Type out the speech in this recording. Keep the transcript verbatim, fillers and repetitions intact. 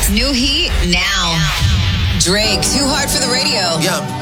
New heat now. Drake, Too Hard for the Radio. Yeah.